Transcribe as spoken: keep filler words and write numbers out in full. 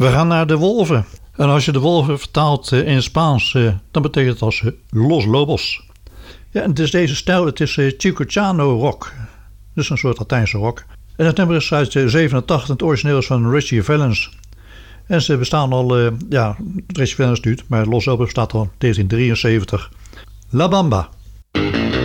We gaan naar de Wolven. En als je de Wolven vertaalt in het Spaans, dan betekent het als Los Lobos. Ja, en het is deze stijl, het is Chicano rock. Dus een soort Latijnse rock. En het nummer is uit zevenentachtig, het origineel is van Richie Valens. En ze bestaan al, uh, ja, Richie Valens duurt, maar Los Lobos bestaat al negentien drieënzeventig. La Bamba.